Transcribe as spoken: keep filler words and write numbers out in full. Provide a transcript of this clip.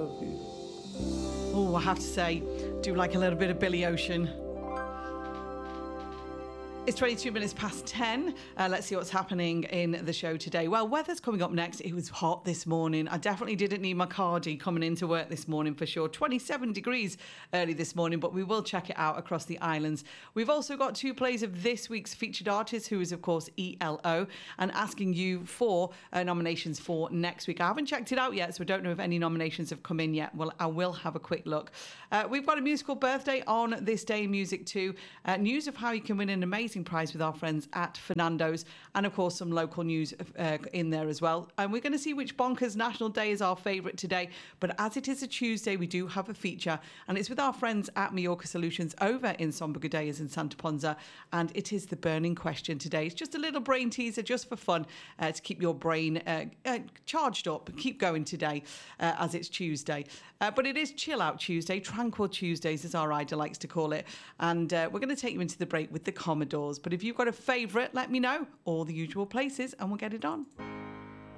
of you. Oh, I have to say, do like a little bit of Billy Ocean. It's twenty-two minutes past ten. Uh, let's see what's happening in the show today. Well, weather's coming up next. It was hot this morning. I definitely didn't need my cardi coming into work this morning for sure. twenty-seven degrees early this morning, but we will check it out across the islands. We've also got two plays of this week's featured artist, who is, of course, E L O, and asking you for uh, nominations for next week. I haven't checked it out yet, so I don't know if any nominations have come in yet. Well, I will have a quick look. Uh, we've got a musical birthday on this day in music too. Uh, news of how you can win an amazing prize with our friends at Fernando's, and of course some local news uh, in there as well. And we're going to see which bonkers national day is our favourite today, but as it is a Tuesday, we do have a feature, and it's with our friends at Mallorca Solutions over in Son Bugadeiras in Santa Ponsa, and it is the burning question today. It's just a little brain teaser just for fun, uh, to keep your brain uh, uh, charged up, keep going today uh, as it's Tuesday. Uh, but it is Chill Out Tuesday, Tranquil Tuesdays as our Ida likes to call it, and uh, we're going to take you into the break with the Commodores. But if you've got a favourite, let me know. All the usual places and we'll get it on.